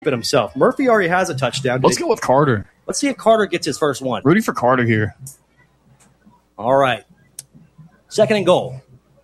it himself. Murphy already has a touchdown. Let's go with Carter. Let's see if Carter gets his first one. Rooting for Carter here. All right. 2nd and goal.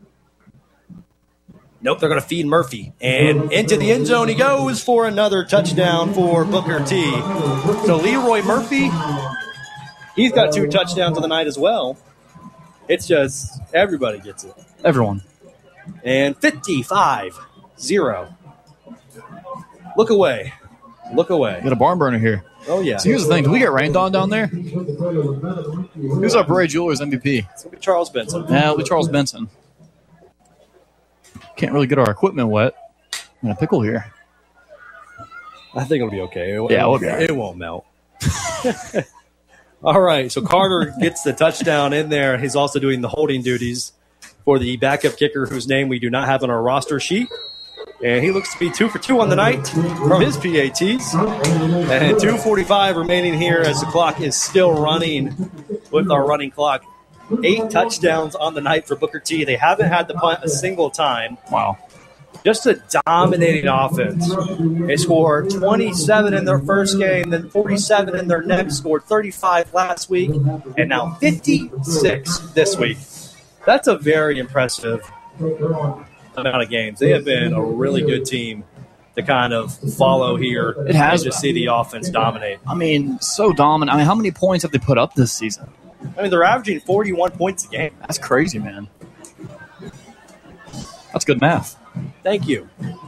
Nope, they're going to feed Murphy. And into the end zone he goes for another touchdown for Booker T. So Leroy Murphy, he's got 2 touchdowns of the night as well. It's just everybody gets it. Everyone. And 55-0. Look away. Look away. Got a barn burner here. Oh, yeah. So here's the thing. Do we get rained on down there? Who's our Beret Jewelers MVP? It's going to be Charles Benson. Yeah, it'll be Charles Benson. Can't really get our equipment wet. I'm in a pickle here. I think it'll be okay. It won't melt. All right, so Carter gets the touchdown in there. He's also doing the holding duties for the backup kicker whose name we do not have on our roster sheet. And he looks to be 2 for 2 on the night from his PATs. And 2:45 remaining here as the clock is still running with our running clock. 8 touchdowns on the night for Booker T. They haven't had to punt a single time. Wow. Just a dominating offense. They scored 27 in their first game, then 47 in their next, scored 35 last week, and now 56 this week. That's a very impressive amount of games. They have been a really good team to kind of follow here. It has and to see the offense dominate. I mean, so dominant. I mean, how many points have they put up this season? I mean, they're averaging 41 points a game. That's crazy, man. That's good math. Thank you.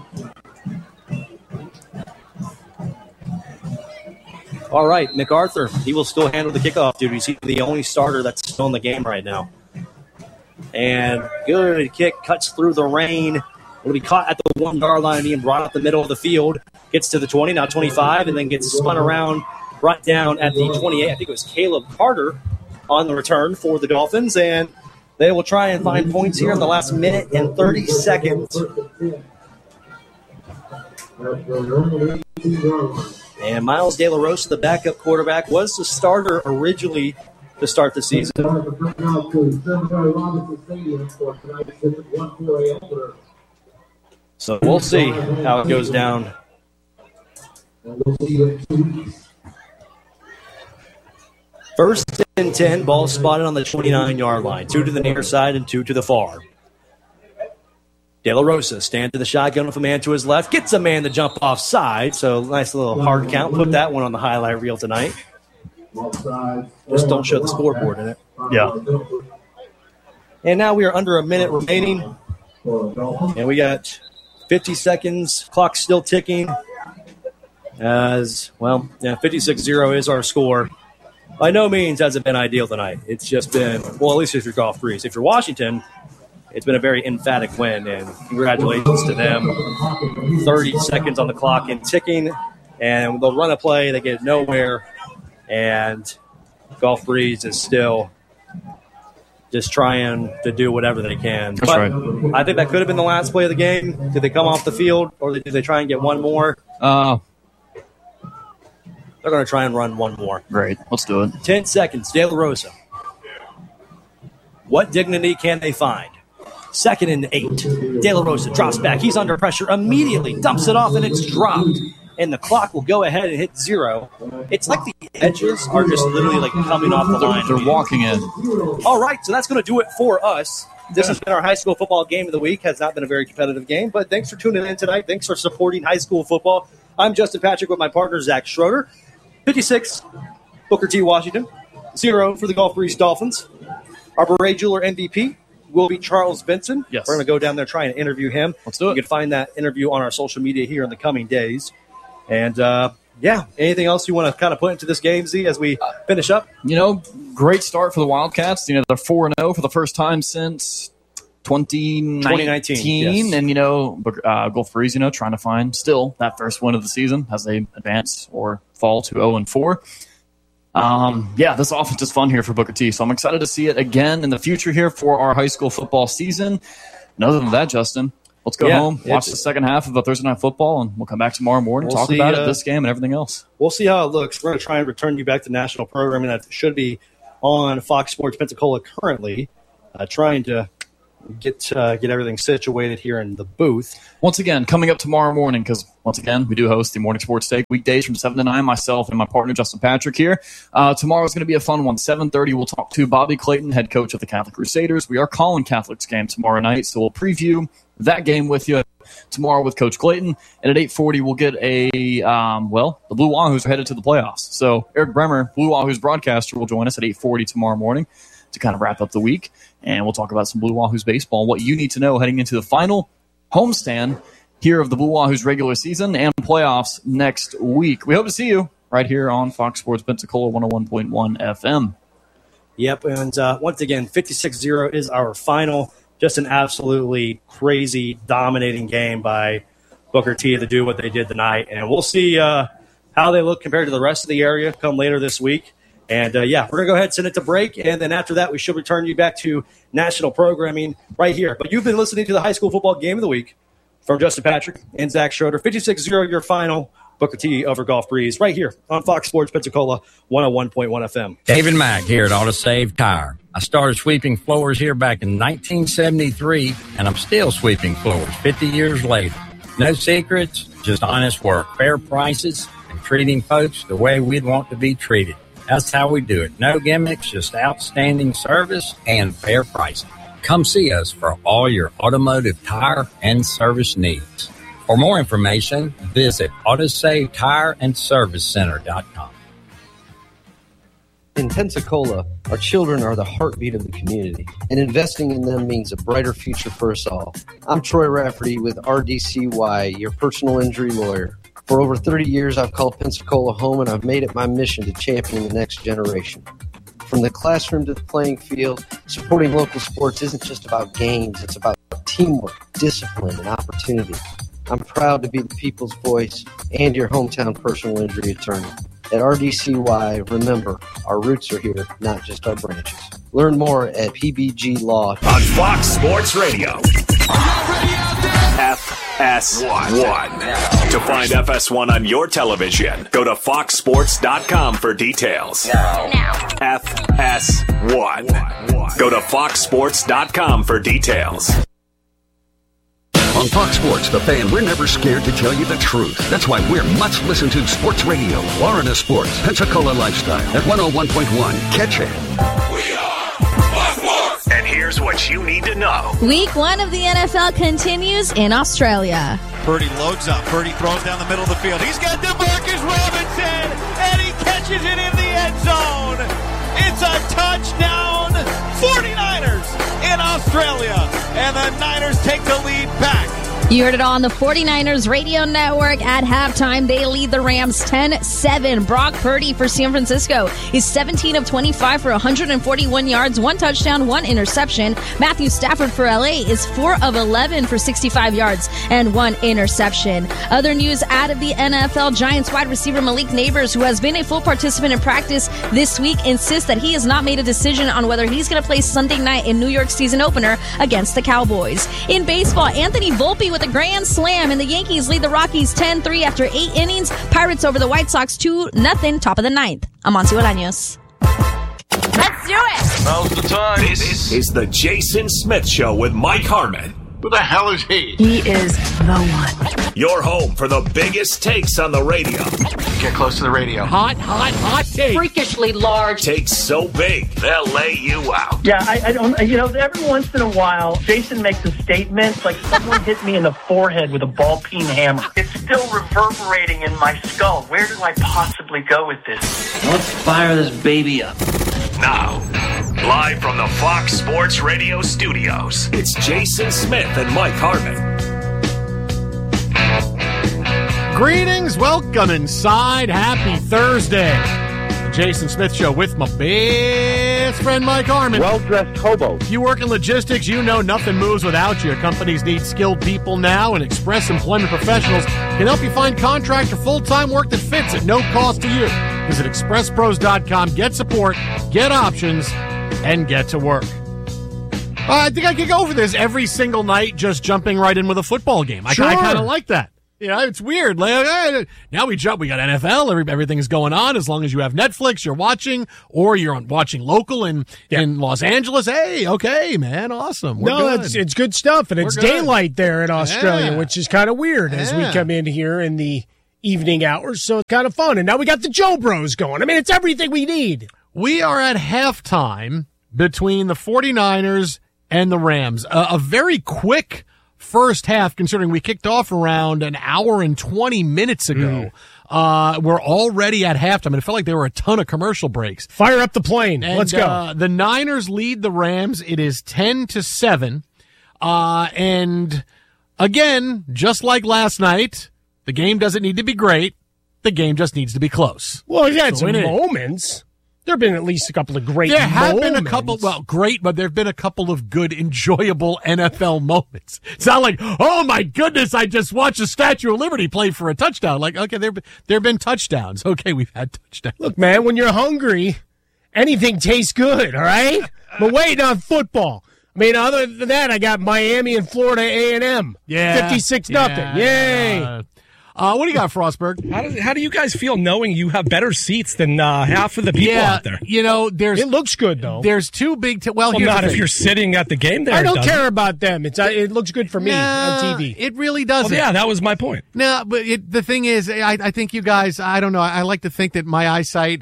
All right, MacArthur, he will still handle the kickoff duties. He's the only starter that's still in the game right now. And good kick, cuts through the rain. Will be caught at the 1-yard line, being brought up the middle of the field. Gets to the 20, now 25, and then gets spun around, brought down at the 28. I think it was Caleb Carter on the return for the Dolphins, and they will try and find points here in the last minute and 30 seconds. And Miles De La Rosa, the backup quarterback, was the starter originally to start the season. So we'll see how it goes down. First and 10, ball spotted on the 29-yard line. 2 to the near side and 2 to the far. De La Rosa stands to the shotgun with a man to his left. Gets a man to jump offside. So nice little hard count. Put that one on the highlight reel tonight. Just don't show the scoreboard in it. Yeah. And now we are under a minute remaining. And we got 50 seconds. Clock still ticking. As, well, yeah, 56-0 is our score. By no means has it been ideal tonight. It's just been, well, at least if you're Gulf Breeze. If you're Washington, it's been a very emphatic win, and congratulations to them. 30 seconds on the clock and ticking, and they'll run a play. They get nowhere, and Gulf Breeze is still just trying to do whatever they can. That's but right. I think that could have been the last play of the game. Did they come off the field, or did they try and get one more? They're going to try and run one more. Great. Let's do it. 10 seconds. De La Rosa. What dignity can they find? 2nd and 8. De La Rosa drops back. He's under pressure. Immediately dumps it off, and it's dropped. And the clock will go ahead and hit 0. It's like the edges are just literally like coming off the line. They're walking in. All right, so that's going to do it for us. This has been our high school football game of the week. Has not been a very competitive game, but thanks for tuning in tonight. Thanks for supporting high school football. I'm Justin Patrick with my partner, Zach Schroeder. 56, Booker T. Washington. 0 for the Gulf Breeze Dolphins. Our Beret Jeweler MVP will be Charles Benson. Yes. We're going to go down there try and interview him. Let's do it. You can find that interview on our social media here in the coming days. And, anything else you want to kind of put into this game, Z, as we finish up? Great start for the Wildcats. They're 4-0 for the first time since 2019. Yes. And, Gulf Breeze, trying to find still that first win of the season as they advance or fall to 0-4. This offense is fun here for Booker T. So I'm excited to see it again in the future here for our high school football season. And other than that, Justin, let's go home, watch the second half of the Thursday Night Football, and we'll come back tomorrow morning and talk about this game and everything else. We'll see how it looks. We're going to try and return you back to national programming that should be on Fox Sports Pensacola currently, trying to get everything situated here in the booth. Once again, coming up tomorrow morning, because once again, we do host the Morning Sports Take weekdays from 7 to 9, myself and my partner, Justin Patrick, here. Tomorrow is going to be a fun one. 7:30, we'll talk to Bobby Clayton, head coach of the Catholic Crusaders. We are calling Catholic's game tomorrow night, so we'll preview that game with you tomorrow with Coach Clayton. And at 8:40, we'll get the Blue Wahoos are headed to the playoffs. So Eric Bremer, Blue Wahoos broadcaster, will join us at 8:40 tomorrow morning to kind of wrap up the week. And we'll talk about some Blue Wahoos baseball, what you need to know heading into the final homestand here of the Blue Wahoos regular season and playoffs next week. We hope to see you right here on Fox Sports Pensacola 101.1 FM. Yep, and once again, 56-0 is our final. Just an absolutely crazy, dominating game by Booker T to do what they did tonight. And we'll see how they look compared to the rest of the area come later this week. And, we're going to go ahead and send it to break. And then after that, we should return you back to national programming right here. But you've been listening to the high school football game of the week from Justin Patrick and Zach Schroeder. 56-0, your final. Booker T over Gulf Breeze right here on Fox Sports Pensacola 101.1 FM. David Mack here at AutoSave Tire. I started sweeping floors here back in 1973, and I'm still sweeping floors 50 years later. No secrets, just honest work, fair prices, and treating folks the way we'd want to be treated. That's how we do it. No gimmicks, just outstanding service and fair pricing. Come see us for all your automotive tire and service needs. For more information, visit AutoSaveTireAndServiceCenter.com. In Pensacola, our children are the heartbeat of the community, and investing in them means a brighter future for us all. I'm Troy Rafferty with RDCY, your personal injury lawyer. For over 30 years, I've called Pensacola home, and I've made it my mission to champion the next generation. From the classroom to the playing field, supporting local sports isn't just about games. It's about teamwork, discipline, and opportunity. I'm proud to be the people's voice and your hometown personal injury attorney. At RDCY, remember, our roots are here, not just our branches. Learn more at PBG Law. On Fox Sports Radio. FS1. To find FS1 on your television, go to foxsports.com for details. Now. FS1. Go to foxsports.com for details. On Fox Sports, The Fan, we're never scared to tell you the truth. That's why we're much listened to sports radio. Florida Sports, Pensacola Lifestyle at 101.1. Catch it. We are Fox Sports. And here's what you need to know. Week 1 of the NFL continues in Australia. Purdy loads up. Purdy throws down the middle of the field. He's got DeMarcus Robinson, and he catches it in the end zone. It's a touchdown. 49ers in Australia, and the Niners take the lead back. You heard it all on the 49ers radio network. At halftime, they lead the Rams 10-7. Brock Purdy for San Francisco is 17 of 25 for 141 yards, 1 touchdown, 1 interception. Matthew Stafford for LA is 4 of 11 for 65 yards and 1 interception. Other news out of the NFL, Giants wide receiver Malik Nabers, who has been a full participant in practice this week, insists that he has not made a decision on whether he's going to play Sunday night in New York's season opener against the Cowboys. In baseball, Anthony Volpe with a grand slam, and the Yankees lead the Rockies 10-3 after 8 innings. Pirates over the White Sox 2-0, top of the 9th. I'm Monty Olaños. Let's do it! Now's the time. This is the Jason Smith Show with Mike Harmon. Who the hell is he? He is the one. Your home for the biggest takes on the radio. Get close to the radio. Hot take. Freakishly large. Takes so big, they'll lay you out. Yeah, I don't, every once in a while, Jason makes a statement like someone hit me in the forehead with a ball-peen hammer. It's still reverberating in my skull. Where do I possibly go with this? Let's fire this baby up. Now, live from the Fox Sports Radio studios, it's Jason Smith and Mike Harmon. Greetings, welcome inside. Happy Thursday. The Jason Smith Show with my best friend Mike Harmon. Well-dressed hobo. If you work in logistics, you know nothing moves without you. Companies need skilled people now, and Express Employment Professionals can help you find contract or full-time work that fits at no cost to you. Visit expresspros.com, get support, get options, and get to work. I think I could go over this every single night, just jumping right in with a football game. Sure. I kind of like that. You know, it's weird. Like, now we got NFL. Everything's going on. As long as you have Netflix, you're watching, or you're watching local in Los Angeles. Hey, okay, man, awesome. We're good. It's good stuff, and it's daylight there in Australia, which is kind of weird as we come in here in the evening hours. So it's kind of fun. And now we got the Joe Bros going. I mean, it's everything we need. We are at halftime between the 49ers and the Rams. A very quick first half, considering we kicked off around an hour and 20 minutes ago. We're already at halftime, and it felt like there were a ton of commercial breaks. Fire up the plane. And, let's go. The Niners lead the Rams. It is 10-7. And again, just like last night, the game doesn't need to be great. The game just needs to be close. Well, you had some moments. There have been at least a couple of great moments. There have been a couple, great, but there have been a couple of good, enjoyable NFL moments. It's not like, oh my goodness, I just watched the Statue of Liberty play for a touchdown. Like, okay, there have been touchdowns. Okay, we've had touchdowns. Look, man, when you're hungry, anything tastes good, all right? But waiting on football. I mean, other than that, I got Miami and Florida A&M. Yeah. 56-0. Yay. What do you got, Frostberg? How do you guys feel knowing you have better seats than half of the people out there? You know, it looks good though. There's two big. Well, not if you're sitting at the game there. I don't care about them. It looks good for me on TV. It really doesn't. Well, yeah, that was my point. No, but the thing is, I think you guys. I don't know. I like to think that my eyesight.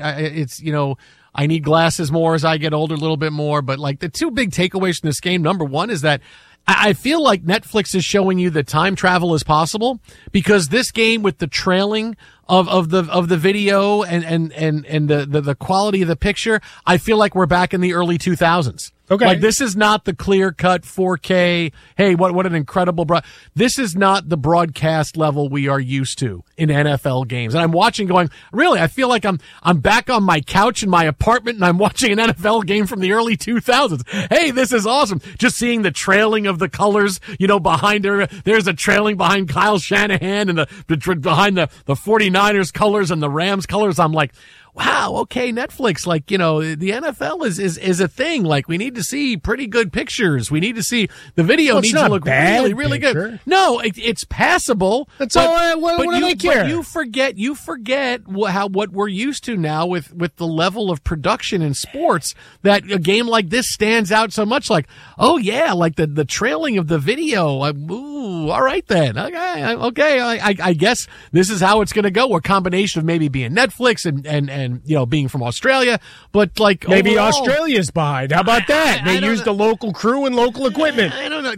I need glasses more as I get older, a little bit more. But like the two big takeaways from this game. Number one is that I feel like Netflix is showing you that time travel is possible, because this game with the trailing of the video and the quality of the picture, I feel like we're back in the early 2000s. Okay. Like, this is not the clear-cut 4K, hey, what an incredible this is not the broadcast level we are used to in NFL games. And I'm watching going, really, I feel like I'm back on my couch in my apartment and I'm watching an NFL game from the early 2000s. Hey, this is awesome. Just seeing the trailing of the colors, behind her. There's a trailing behind Kyle Shanahan and behind the 49ers colors and the Rams colors. I'm like, wow, okay, Netflix, like, the NFL is a thing. Like, we need to see pretty good pictures. We need to see the video needs to look really, really good. No, it's passable. That's all. What do they care? But you forget what we're used to now with the level of production in sports, that a game like this stands out so much. Like, oh yeah, like the trailing of the video. Ooh, all right then. Okay. I guess this is how it's going to go. A combination of maybe being Netflix and being from Australia, but like maybe overall, Australia's behind. How about that? They used the local crew and local equipment. I don't know.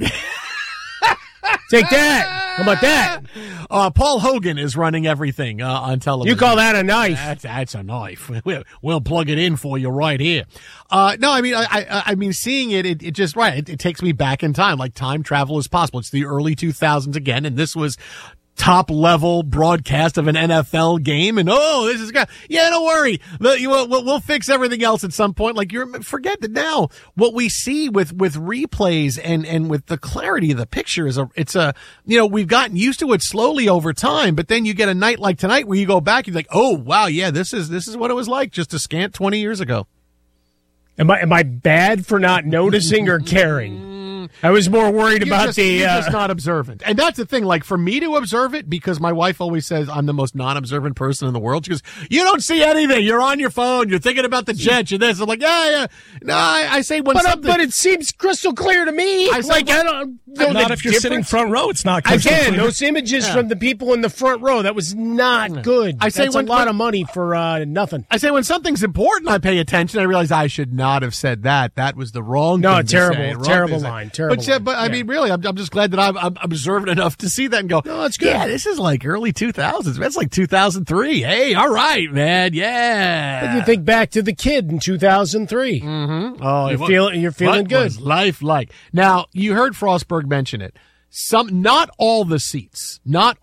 Take that. How about that? Paul Hogan is running everything on television. You call that a knife? That's a knife. We'll plug it in for you right here. No, I mean, I mean, seeing it just right. It takes me back in time. Like, time travel is possible. It's the early 2000s again, and this was top level broadcast of an NFL game, and this is good. Yeah, don't worry, we'll fix everything else at some point. Like, forget that now. What we see with replays and with the clarity of the picture is we've gotten used to it slowly over time. But then you get a night like tonight where you go back, you're like, oh wow, yeah, this is what it was like just a scant 20 years ago. Am I bad for not noticing or caring? I was more worried about you're just not observant. And that's the thing, like, for me to observe it, because my wife always says I'm the most non-observant person in the world. She goes, you don't see anything. You're on your phone. You're thinking about the Jets. You're this. I'm like, yeah. No, I say when something. But it seems crystal clear to me. I don't know. Not if you're sitting front row. It's not crystal clear. Again, those images from the people in the front row, that was not good. That's a lot of money for nothing. I say when something's important, I pay attention. I realize I should not have said that. That was the wrong thing to say. Terrible line. But I mean, really, I'm just glad that I'm observant enough to see that and go, no, that's good. Yeah, this is like early 2000s. That's like 2003. Hey, all right, man. Yeah. But you think back to the kid in 2003. Mm-hmm. Oh, you're feeling good. What was life like? Now, you heard Frostberg mention it. Not all the seats,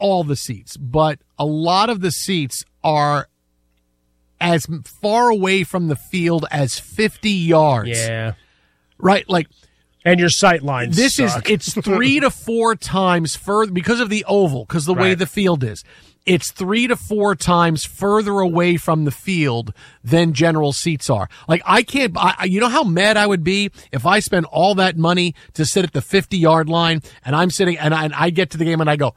but a lot of the seats are as far away from the field as 50 yards. Yeah. Right, like. And your sight lines suck. It's 3 to 4 times further, because of the oval, because the way the field is. It's 3 to 4 times further away from the field than general seats are. Like, you know how mad I would be if I spent all that money to sit at the 50-yard line, and I'm sitting, and I get to the game and I go,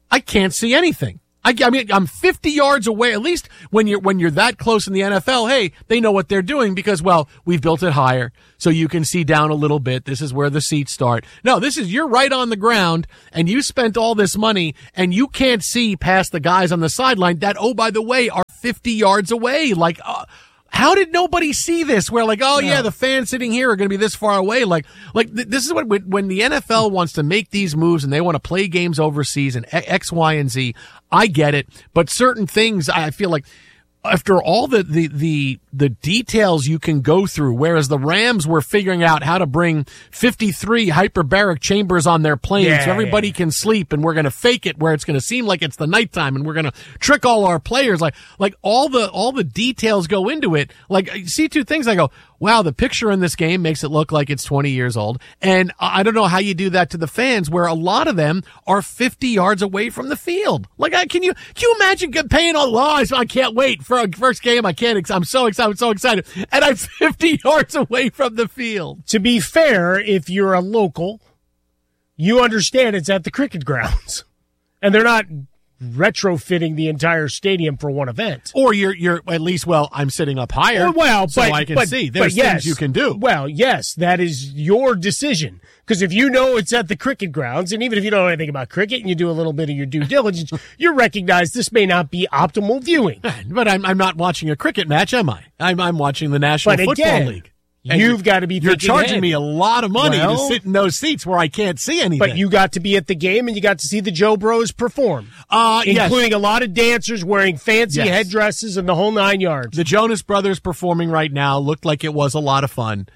I can't see anything. I mean, I'm 50 yards away. At least when you're that close in the NFL, hey, they know what they're doing because, well, we've built it higher so you can see down a little bit. This is where the seats start. No, you're right on the ground and you spent all this money and you can't see past the guys on the sideline that, oh, by the way, are 50 yards away. Like, how did nobody see this? Where like, oh yeah, the fans sitting here are going to be this far away. This is what when the NFL wants to make these moves and they want to play games overseas and X, Y, and Z. I get it, but certain things I feel like after all the details you can go through, whereas the Rams were figuring out how to bring 53 hyperbaric chambers on their plane so everybody can sleep, and we're going to fake it where it's going to seem like it's the nighttime, and we're going to trick all our players. Like all the details go into it. Like you see two things, I go, wow, the picture in this game makes it look like it's 20 years old. And I don't know how you do that to the fans where a lot of them are 50 yards away from the field. Like, can you imagine paying all the I can't wait for a first game. I'm so excited. And I'm 50 yards away from the field. To be fair, if you're a local, you understand it's at the cricket grounds. And they're not retrofitting the entire stadium for one event. Or you're at least, well, I'm sitting up higher so I can see. There's things you can do. Well, yes, that is your decision. Because if you know it's at the cricket grounds, and even if you don't know anything about cricket and you do a little bit of your due diligence, you recognize this may not be optimal viewing. But I'm not watching a cricket match, am I? I'm watching the National Football League. And you've got to be You're charging me a lot of money to sit in those seats where I can't see anything. But you got to be at the game and you got to see the Joe Bros perform. Including a lot of dancers wearing fancy headdresses and the whole 9 yards. The Jonas Brothers performing right now looked like it was a lot of fun.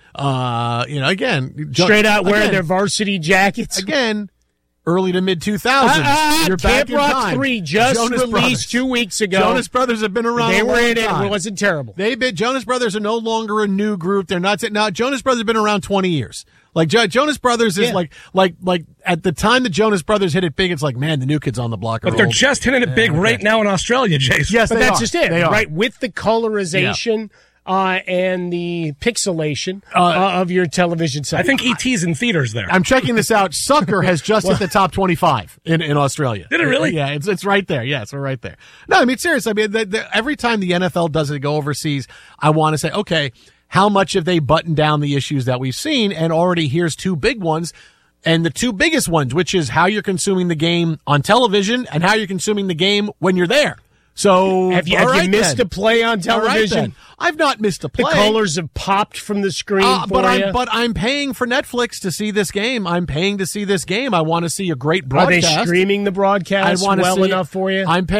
Again. Straight out wearing their varsity jackets. Again. Early to mid 2000s. You're back Camp in Rock time. 3 just Jonas released Brothers. 2 weeks ago. Jonas Brothers have been around. They a were long in it. time. It wasn't terrible. Jonas Brothers are no longer a new group. They're not. Now Jonas Brothers have been around 20 years. Like Jonas Brothers is like at the time the Jonas Brothers hit it big. It's like, man, the new kids on the block. But they're just hitting it big right now in Australia, Jason. Yes, but that's just it, They are. right? With the colorization. And the pixelation of your television set. I think E.T.'s in theaters there. I'm checking this out. Sucker has just hit the top 25 in Australia. Did it really? Yeah, it's right there. Yes, we're right there. No, I mean, seriously. I mean, every time the NFL does it, go overseas, I want to say, okay, how much have they buttoned down the issues that we've seen? And already here's 2 big ones. And the 2 biggest ones, which is how you're consuming the game on television and how you're consuming the game when you're there. So have you missed a play on television? I've not missed a play. The colors have popped from the screen but I'm paying for Netflix to see this game. I'm paying to see this game. I want to see a great broadcast. Are they streaming the broadcast well enough for you? I'm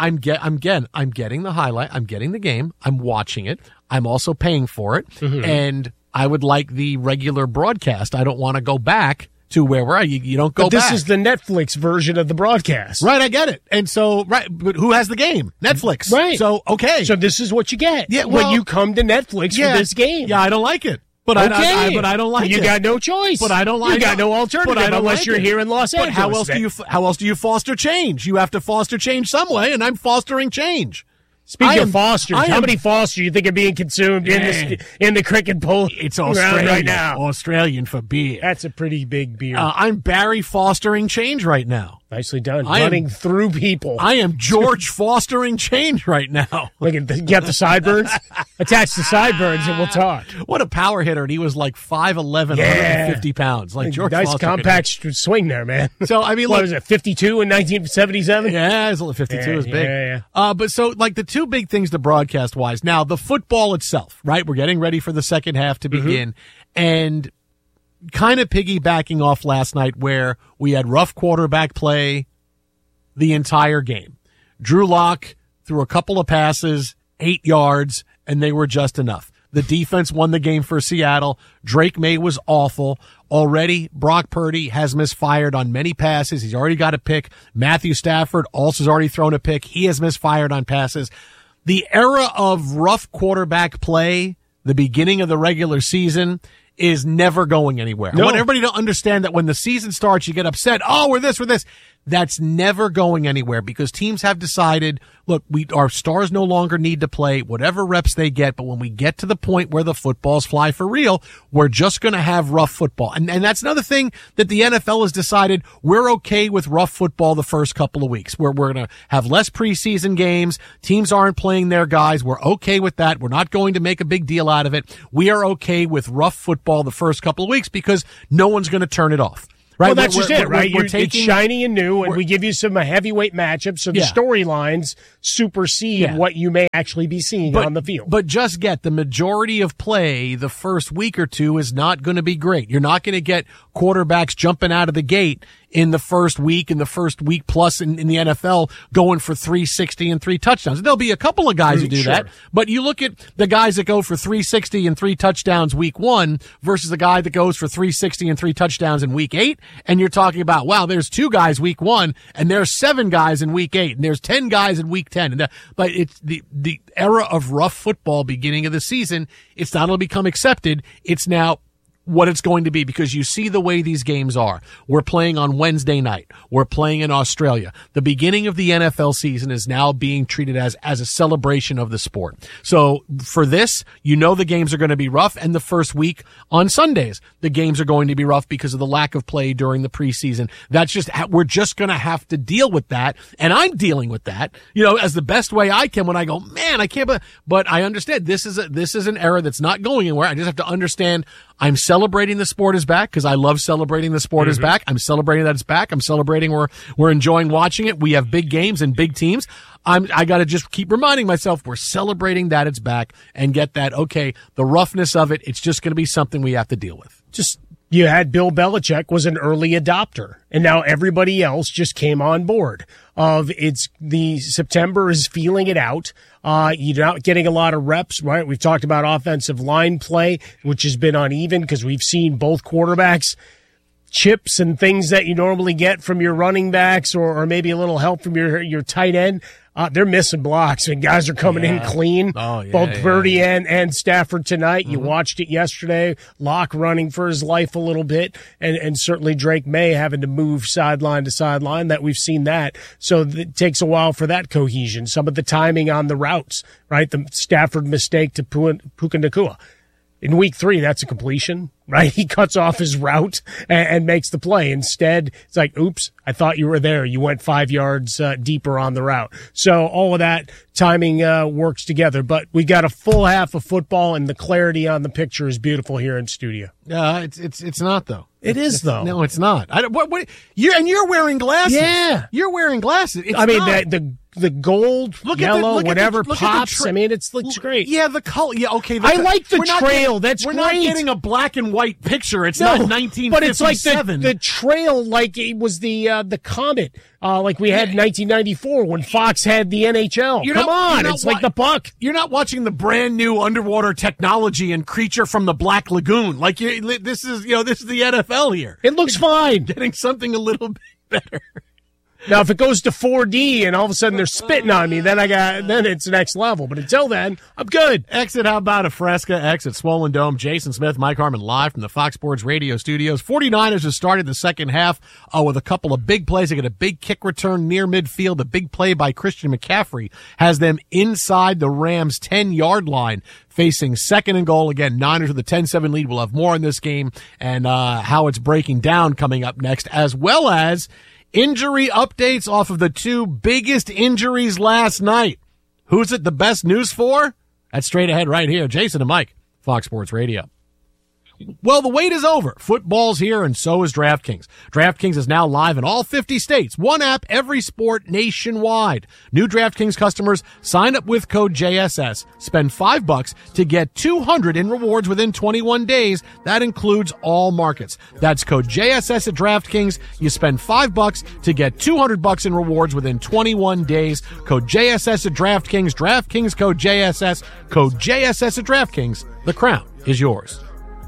getting the highlight. I'm getting the game. I'm watching it. I'm also paying for it. Mm-hmm. And I would like the regular broadcast. I don't want to go back to where we're at. You don't go back. But this is the Netflix version of the broadcast. Right, I get it. And so, but who has the game? Netflix. Right. So, okay. So this is what you get. Yeah, when you come to Netflix for this game. Yeah, I don't like it. But okay. I don't like it. You got no choice. But I don't like it. You got no alternative unless you're here in Los Angeles. But how else do you foster change? You have to foster change some way, and I'm fostering change. Speaking of fosters, how many fosters do you think are being consumed in the cricket pool? It's Australian right now. Australian for beer. That's a pretty big beer. I'm Barry fostering change right now. Nicely done. Running through people. I am George fostering change right now. Look at you got the sideburns? Attach the sideburns and we'll talk. What a power hitter. And he was like 5'11", 150 pounds. Like George nice Foster compact swing there, man. So, I mean, what was it, 52 in 1977? Yeah, it was 52 is big. Yeah. But so, like, the 2 big things to broadcast-wise. Now, the football itself, right? We're getting ready for the second half to begin. And kind of piggybacking off last night where we had rough quarterback play the entire game. Drew Lock threw a couple of passes, 8 yards, and they were just enough. The defense won the game for Seattle. Drake May was awful. Already, Brock Purdy has misfired on many passes. He's already got a pick. Matthew Stafford also has already thrown a pick. He has misfired on passes. The era of rough quarterback play, the beginning of the regular season, is never going anywhere. No. I want everybody to understand that when the season starts, you get upset. Oh, we're this. that's never going anywhere because teams have decided, look, our stars no longer need to play whatever reps they get, but when we get to the point where the footballs fly for real, we're just going to have rough football. And that's another thing that the NFL has decided. We're okay with rough football the first couple of weeks. We're going to have less preseason games. Teams aren't playing their guys. We're okay with that. We're not going to make a big deal out of it. We are okay with rough football the first couple of weeks because no one's going to turn it off. Right? Well, that's just it, right? It's shiny and new, and we give you some heavyweight matchups, so the storylines supersede what you may actually be seeing on the field. But just get the majority of play the first week or two is not going to be great. You're not going to get quarterbacks jumping out of the gate in the first week plus in the NFL going for 360 and 3 touchdowns. There'll be a couple of guys who do that, but you look at the guys that go for 360 and 3 touchdowns week 1 versus the guy that goes for 360 and 3 touchdowns in week 8, and you're talking about, wow, there's 2 guys week 1, and there's 7 guys in week 8, and there's 10 guys in week 10. But it's the era of rough football beginning of the season. It's not going to become accepted. It's now what it's going to be because you see the way these games are. We're playing on Wednesday night. We're playing in Australia. The beginning of the NFL season is now being treated as a celebration of the sport. So for this, the games are going to be rough, and the first week on Sundays, the games are going to be rough because of the lack of play during the preseason. We're just going to have to deal with that, and I'm dealing with that, as the best way I can when I go, man, I can't, but I understand this is an era that's not going anywhere. I just have to understand I'm celebrating the sport is back because I love celebrating the sport is back. I'm celebrating that it's back. I'm celebrating we're enjoying watching it. We have big games and big teams. I got to just keep reminding myself we're celebrating that it's back and get that, okay, the roughness of it, it's just going to be something we have to deal with. You had Bill Belichick was an early adopter, and now everybody else just came on board the September is feeling it out. You're not getting a lot of reps, right? We've talked about offensive line play, which has been uneven because we've seen both quarterbacks chips and things that you normally get from your running backs or maybe a little help from your tight end. They're missing blocks and guys are coming in clean. Both Purdy and Stafford tonight. You watched it yesterday. Locke running for his life a little bit and certainly Drake May having to move sideline to sideline. That we've seen that. So it takes a while for that cohesion. Some of the timing on the routes, right? The Stafford mistake to Puka Nacua. In week 3, that's a completion, right? He cuts off his route and makes the play. Instead, it's like, oops, I thought you were there. You went 5 yards deeper on the route. So all of that timing works together. But we got a full half of football, and the clarity on the picture is beautiful here in studio. It's not, though. It is, though. No, it's not. You're wearing glasses. Yeah. You're wearing glasses. The gold, yellow, whatever pops. It looks great. Yeah, the color. Yeah, okay. I like the trail. That's great. We're not getting a black and white picture. It's not 1957. But it's like the trail, like it was the comet, like we had in 1994 when Fox had the NHL. It's like the puck. You're not watching the brand new underwater technology and Creature from the Black Lagoon. Like this is the NFL here. It looks fine. Getting something a little bit better. Now, if it goes to 4D and all of a sudden they're spitting on me, then it's next level. But until then, I'm good. Exit, how about a Fresca? Exit, Swollen Dome. Jason Smith, Mike Harmon, live from the Fox Sports Radio studios. 49ers have started the second half with a couple of big plays. They get a big kick return near midfield. A big play by Christian McCaffrey has them inside the Rams' 10-yard line, facing second and goal. Again, Niners with a 10-7 lead. We'll have more on this game and how it's breaking down coming up next, as well as injury updates off of the 2 biggest injuries last night. Who's it the best news for? That's straight ahead right here. Jason and Mike, Fox Sports Radio. Well, the wait is over. Football's here, and so is DraftKings. DraftKings is now live in all 50 states. One app, every sport nationwide. New DraftKings customers sign up with code JSS. Spend $5 to get $200 in rewards within 21 days. That includes all markets. That's code JSS at DraftKings. You spend $5 to get $200 in rewards within 21 days. Code JSS at DraftKings. DraftKings code JSS. Code JSS at DraftKings. The crown is yours.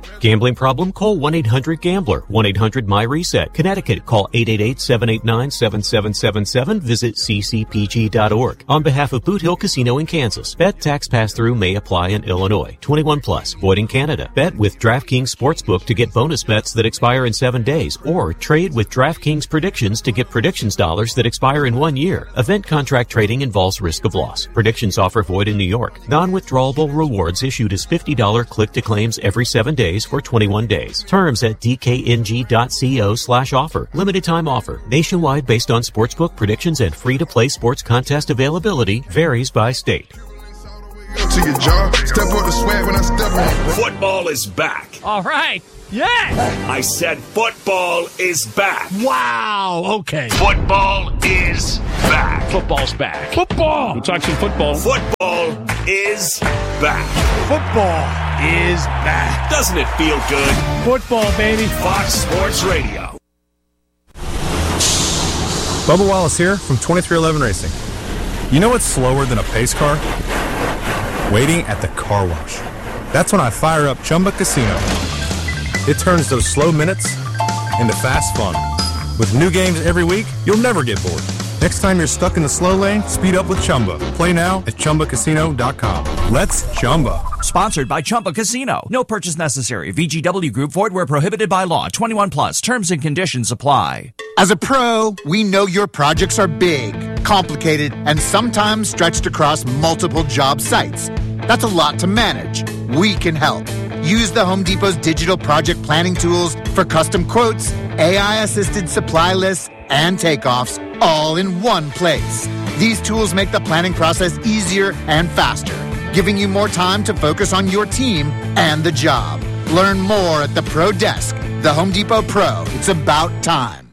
Gambling problem? Call 1-800-GAMBLER. 1-800-MY-RESET. Connecticut, call 888-789-7777. Visit ccpg.org. On behalf of Boot Hill Casino in Kansas, bet tax pass-through may apply in Illinois. 21 plus, void in Canada. Bet with DraftKings Sportsbook to get bonus bets that expire in 7 days, or trade with DraftKings Predictions to get predictions dollars that expire in 1 year. Event contract trading involves risk of loss. Predictions offer void in New York. Non-withdrawable rewards issued as $50 click-to-claims every 7 days for 21 days. Terms at dkng.co/offer. Limited time offer. Nationwide based on sportsbook predictions and free-to-play sports contest availability. Varies by state. To your jaw, step up the swag when I step on. Football is back. All right. Yeah. I said football is back. Wow. Okay. Football is back. Football's back. Football. We'll talk some football. Football is back. Football is back. Doesn't it feel good? Football, baby. Fox Sports Radio. Bubba Wallace here from 2311 Racing. You know what's slower than a pace car? Waiting at the car wash. That's when I fire up Chumba Casino. It turns those slow minutes into fast fun. With new games every week, you'll never get bored. Next time you're stuck in the slow lane, speed up with Chumba. Play now at ChumbaCasino.com. Let's Chumba. Sponsored by Chumba Casino. No purchase necessary. VGW Group. Void where prohibited by law. 21 plus. Terms and conditions apply. As a pro, we know your projects are big, complicated, and sometimes stretched across multiple job sites. That's a lot to manage. We can help. Use the Home Depot's digital project planning tools for custom quotes, AI-assisted supply lists, and takeoffs all in one place. These tools make the planning process easier and faster, giving you more time to focus on your team and the job. Learn more at the Pro Desk. The Home Depot Pro. It's about time.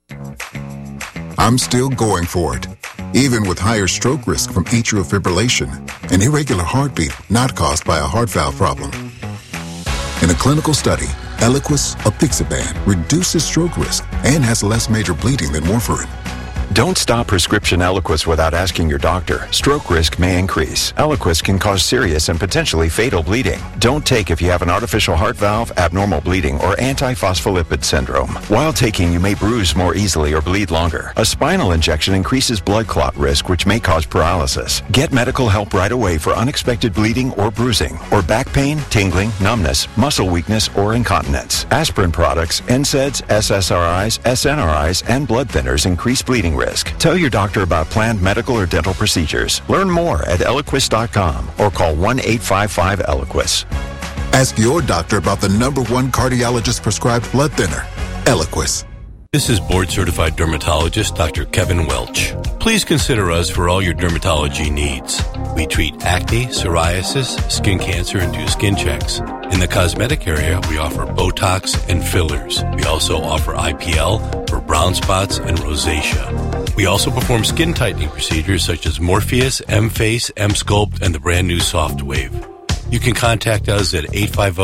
I'm still going for it, even with higher stroke risk from atrial fibrillation, an irregular heartbeat not caused by a heart valve problem. In a clinical study, Eliquis apixaban reduces stroke risk and has less major bleeding than warfarin. Don't stop prescription Eliquis without asking your doctor. Stroke risk may increase. Eliquis can cause serious and potentially fatal bleeding. Don't take if you have an artificial heart valve, abnormal bleeding, or antiphospholipid syndrome. While taking, you may bruise more easily or bleed longer. A spinal injection increases blood clot risk, which may cause paralysis. Get medical help right away for unexpected bleeding or bruising, or back pain, tingling, numbness, muscle weakness, or incontinence. Aspirin products, NSAIDs, SSRIs, SNRIs, and blood thinners increase bleeding risk. Tell your doctor about planned medical or dental procedures. Learn more at Eliquis.com or call 1-855-ELIQUIS. Ask your doctor about the #1 cardiologist prescribed blood thinner, Eliquis. This is board-certified dermatologist Dr. Kevin Welch. Please consider us for all your dermatology needs. We treat acne, psoriasis, skin cancer, and do skin checks. In the cosmetic area, we offer Botox and fillers. We also offer IPL for brown spots and rosacea. We also perform skin tightening procedures such as Morpheus, M-Face, M-Sculpt, and the brand new Soft Wave. You can contact us at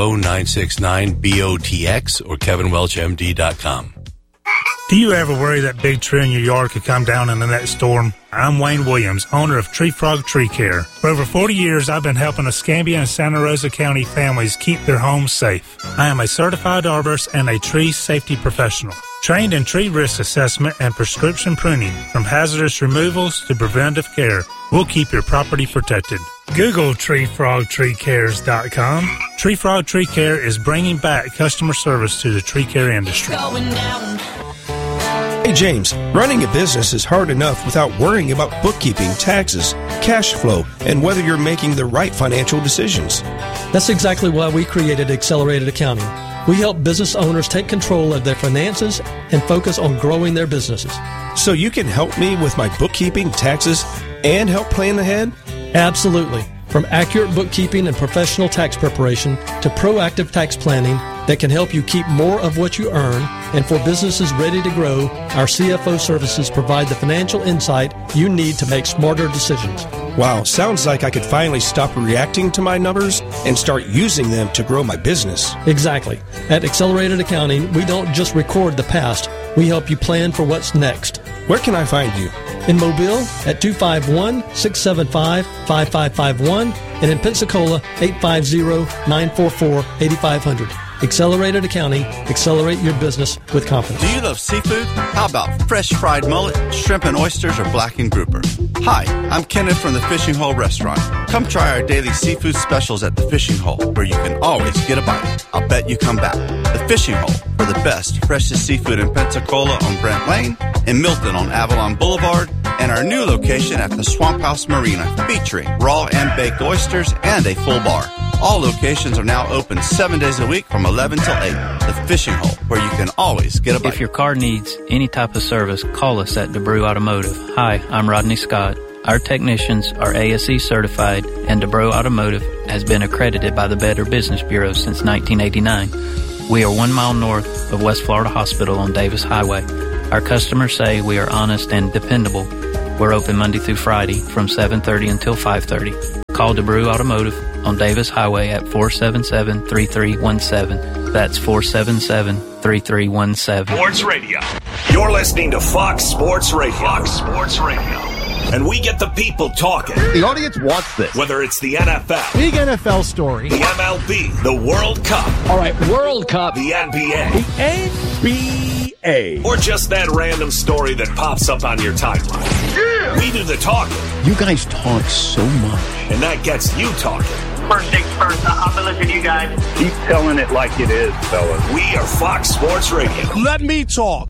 850-969-BOTX or kevinwelchmd.com. Do you ever worry that big tree in your yard could come down in the next storm? I'm Wayne Williams, owner of Tree Frog Tree Care. For over 40 years, I've been helping Escambia and Santa Rosa County families keep their homes safe. I am a certified arborist and a tree safety professional, trained in tree risk assessment and prescription pruning, from hazardous removals to preventive care. We'll keep your property protected. Google TreeFrogTreeCares.com. Tree Frog Tree Care is bringing back customer service to the tree care industry. Hey James, running a business is hard enough without worrying about bookkeeping, taxes, cash flow, and whether you're making the right financial decisions. That's exactly why we created Accelerated Accounting. We help business owners take control of their finances and focus on growing their businesses. So you can help me with my bookkeeping, taxes, and help plan ahead? Absolutely. From accurate bookkeeping and professional tax preparation to proactive tax planning that can help you keep more of what you earn, and for businesses ready to grow, our CFO services provide the financial insight you need to make smarter decisions. Wow, sounds like I could finally stop reacting to my numbers and start using them to grow my business. Exactly. At Accelerated Accounting, we don't just record the past, we help you plan for what's next. Where can I find you? In Mobile at 251-675-5551 and in Pensacola 850-944-8500. Accelerated Accounting. Accelerate your business with confidence. Do you love seafood? How about fresh fried mullet, shrimp and oysters, or blackened grouper? Hi, I'm Kenneth from the Fishing Hole Restaurant. Come try our daily seafood specials at the Fishing Hole, where you can always get a bite. I'll bet you come back. The Fishing Hole, for the best, freshest seafood in Pensacola on Brent Lane, in Milton on Avalon Boulevard, and our new location at the Swamp House Marina, featuring raw and baked oysters and a full bar. All locations are now open 7 days a week from 11 till 8. The Fishing Hole, where you can always get a bite. If your car needs any type of service, call us at DeBrew Automotive. Hi, I'm Rodney Scott. Our technicians are ASE certified, and DeBrew Automotive has been accredited by the Better Business Bureau since 1989. We are 1 mile north of West Florida Hospital on Davis Highway. Our customers say we are honest and dependable. We're open Monday through Friday from 7:30 until 5:30. Call DeBrew Automotive on Davis Highway at 477-3317. That's 477-3317. Sports Radio. You're listening to Fox Sports Radio. Fox Sports Radio. And we get the people talking. The audience wants this. Whether it's the NFL, big NFL story, the MLB, the World Cup. All right, World Cup. The NBA. The NBA. Or just that random story that pops up on your timeline. Yeah. We do the talking. You guys talk so much. And that gets you talking. First things first, I'm going to listen to you guys. Keep telling it like it is, fellas. We are Fox Sports Radio. Let me talk.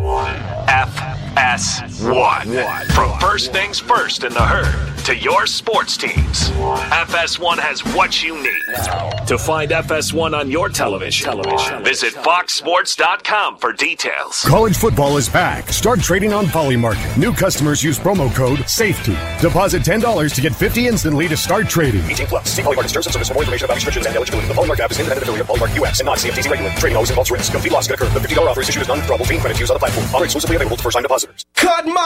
FS1. From first things first in the herd to your sports teams, FS1 has what you need. To find FS1 on your television, visit foxsports.com for details. College football is back. Start trading on Polymarket. New customers use promo code SAFETY. Deposit $10 to get $50 instantly to start trading. 18+. See Polymarket terms and service for more information about restrictions and eligibility. The Polymarket app is independent affiliate of Polymarket US and not CFTC regulated. Trading always involves risk. Complete loss can occur. The $50 offer is issued as non-withdrawable fee credit used on the platform. Offer exclusively available to first-time depositors. Cut my